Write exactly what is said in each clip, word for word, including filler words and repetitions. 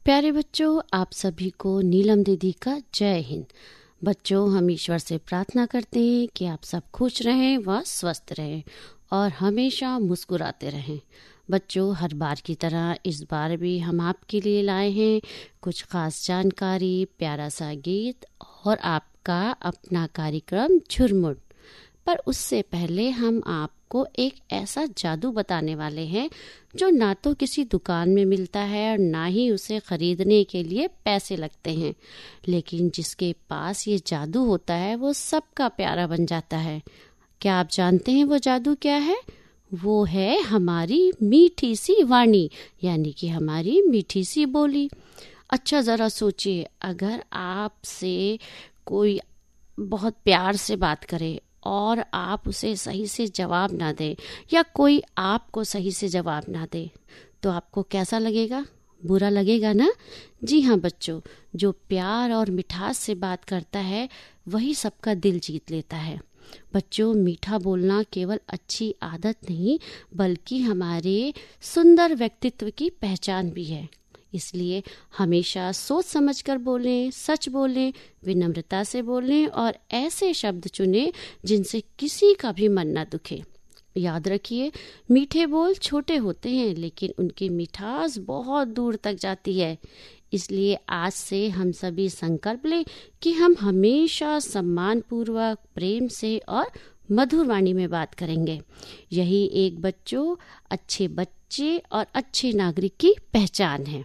प्यारे बच्चों, आप सभी को नीलम दीदी का जय हिंद। बच्चों, हम ईश्वर से प्रार्थना करते हैं कि आप सब खुश रहें व स्वस्थ रहें और हमेशा मुस्कुराते रहें। बच्चों, हर बार की तरह इस बार भी हम आपके लिए लाए हैं कुछ खास जानकारी, प्यारा सा गीत और आपका अपना कार्यक्रम झुरमुट। पर उससे पहले हम आपको एक ऐसा जादू बताने वाले हैं जो ना तो किसी दुकान में मिलता है और ना ही उसे खरीदने के लिए पैसे लगते हैं, लेकिन जिसके पास ये जादू होता है वो सबका प्यारा बन जाता है। क्या आप जानते हैं वो जादू क्या है? वो है हमारी मीठी सी वाणी, यानी कि हमारी मीठी सी बोली। अच्छा, जरा सोचिए, अगर आपसे कोई बहुत प्यार से बात करे और आप उसे सही से जवाब ना दें या कोई आपको सही से जवाब ना दे, तो आपको कैसा लगेगा? बुरा लगेगा ना? जी हाँ बच्चों, जो प्यार और मिठास से बात करता है वही सबका दिल जीत लेता है। बच्चों, मीठा बोलना केवल अच्छी आदत नहीं बल्कि हमारे सुंदर व्यक्तित्व की पहचान भी है। इसलिए हमेशा सोच समझकर बोलें, सच बोलें, विनम्रता से बोलें और ऐसे शब्द चुनें जिनसे किसी का भी मन न दुखे। याद रखिए, मीठे बोल छोटे होते हैं लेकिन उनकी मिठास बहुत दूर तक जाती है। इसलिए आज से हम सभी संकल्प लें कि हम हमेशा सम्मानपूर्वक, प्रेम से और मधुर वाणी में बात करेंगे। यही एक बच्चों अच्छे बच्चे और अच्छे नागरिक की पहचान है।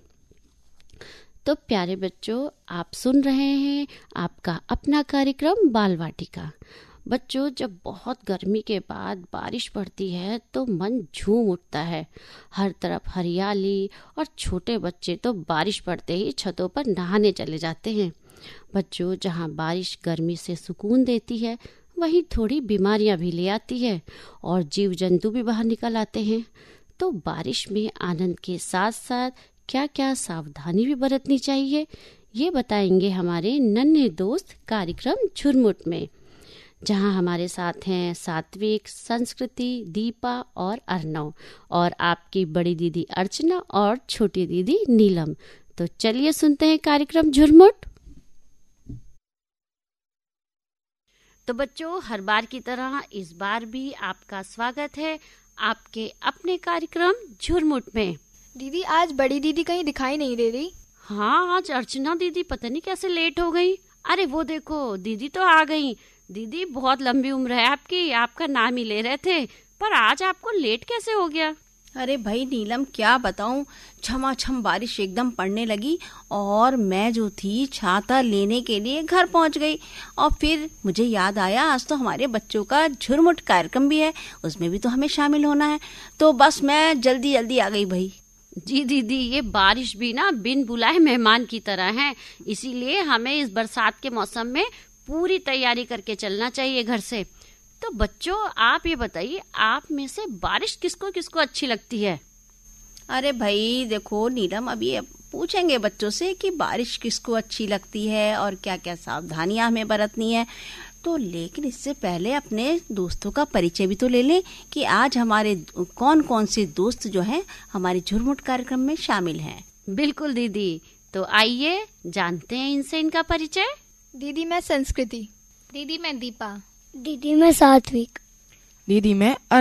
तो प्यारे बच्चों, आप सुन रहे हैं आपका अपना कार्यक्रम बाल वाटिका। बच्चों, जब बहुत गर्मी के बाद बारिश पड़ती है तो मन झूम उठता है। हर तरफ हरियाली और छोटे बच्चे तो बारिश पड़ते ही छतों पर नहाने चले जाते हैं। बच्चों, जहाँ बारिश गर्मी से सुकून देती है वहीं थोड़ी बीमारियां भी ले आती है और जीव जंतु भी बाहर निकल आते हैं। तो बारिश में आनंद के साथ साथ क्या क्या सावधानी भी बरतनी चाहिए, ये बताएंगे हमारे नन्हे दोस्त कार्यक्रम झुरमुट में, जहां हमारे साथ हैं सात्विक, संस्कृति, दीपा और अर्नव और आपकी बड़ी दीदी अर्चना और छोटी दीदी नीलम। तो चलिए सुनते हैं कार्यक्रम झुरमुट। तो बच्चों, हर बार की तरह इस बार भी आपका स्वागत है आपके अपने कार्यक्रम झुरमुट में। दीदी, आज बड़ी दीदी कहीं दिखाई नहीं दे रही। हाँ, आज अर्चना दीदी पता नहीं कैसे लेट हो गई। अरे वो देखो, दीदी तो आ गई। दीदी, बहुत लंबी उम्र है आपकी, आपका नाम ही ले रहे थे, पर आज आपको लेट कैसे हो गया? अरे भाई नीलम, क्या बताऊं, छमाछम बारिश एकदम पड़ने लगी और मैं जो थी छाता लेने के लिए घर पहुंच गई। और फिर मुझे याद आया आज तो हमारे बच्चों का झुरमुट कार्यक्रम भी है, उसमें भी तो हमें शामिल होना है। तो बस मैं जल्दी जल्दी आ गई भाई। जी दीदी, ये बारिश भी ना बिन बुलाए मेहमान की तरह है, इसीलिए हमें इस बरसात के मौसम में पूरी तैयारी करके चलना चाहिए घर से। तो बच्चों, आप ये बताइए, आप में से बारिश किसको किसको अच्छी लगती है? अरे भाई देखो नीलम, अभी पूछेंगे बच्चों से कि बारिश किसको अच्छी लगती है और क्या क्या सावधानियां हमें बरतनी है। तो लेकिन इससे पहले अपने दोस्तों का परिचय भी तो ले लें कि आज हमारे कौन कौन से दोस्त जो हैं हमारे झुरमुट कार्यक्रम में शामिल हैं। बिल्कुल दीदी, तो आइए जानते हैं इनसे इनका परिचय। दीदी, मैं संस्कृति। दीदी, मैं दीपा। दीदी, मैं सात्विक। दीदी, मैं